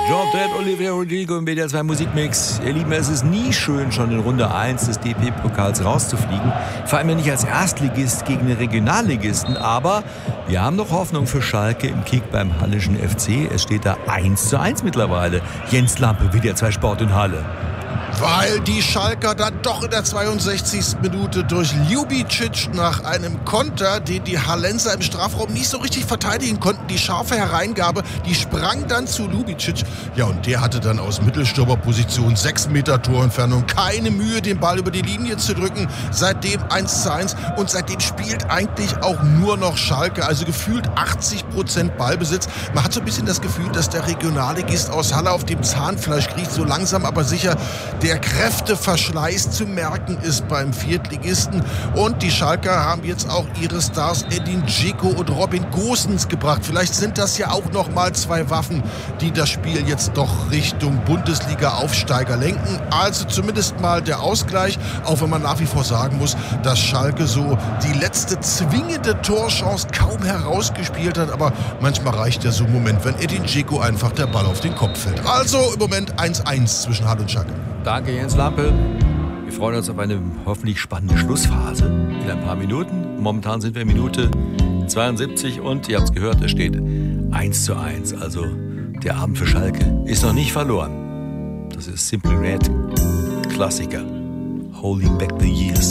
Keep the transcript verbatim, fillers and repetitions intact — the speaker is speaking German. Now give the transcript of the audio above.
Job Dread, Olivia Rodrigo im W D R zwei Musikmix. Ihr Lieben, es ist nie schön, schon in Runde eins des D P-Pokals rauszufliegen. Vor allem ja nicht als Erstligist gegen den Regionalligisten. Aber wir haben noch Hoffnung für Schalke im Kick beim Hallischen F C. Es steht da eins zu eins mittlerweile. Jens Lampe, W D R zwei Sport in Halle. Weil die Schalker dann doch in der zweiundsechzigsten Minute durch Ljubicic nach einem Konter, den die Hallenser im Strafraum nicht so richtig verteidigen konnten, die scharfe Hereingabe, die sprang dann zu Ljubicic. Ja, und der hatte dann aus Mittelstürmerposition sechs Meter Torentfernung keine Mühe, den Ball über die Linie zu drücken. Seitdem eins zu eins und seitdem spielt eigentlich auch nur noch Schalke, also gefühlt achtzig Prozent Ballbesitz. Man hat so ein bisschen das Gefühl, dass der Regionalligist aus Halle auf dem Zahnfleisch kriecht, so langsam aber sicher. Der Kräfteverschleiß zu merken ist beim Viertligisten. Und die Schalker haben jetzt auch ihre Stars Edin Dzeko und Robin Gosens gebracht. Vielleicht sind das ja auch noch mal zwei Waffen, die das Spiel jetzt doch Richtung Bundesliga-Aufsteiger lenken. Also zumindest mal der Ausgleich, auch wenn man nach wie vor sagen muss, dass Schalke so die letzte zwingende Torchance kaum herausgespielt hat. Aber manchmal reicht ja so ein Moment, wenn Edin Dzeko einfach der Ball auf den Kopf fällt. Also im Moment eins eins zwischen Halle und Schalke. Danke, Jens Lampe. Wir freuen uns auf eine hoffentlich spannende Schlussphase in ein paar Minuten. Momentan sind wir in Minute zweiundsiebzig und ihr habt es gehört, es steht eins zu eins. Also der Abend für Schalke ist noch nicht verloren. Das ist Simply Red, Klassiker. Holding Back the Years.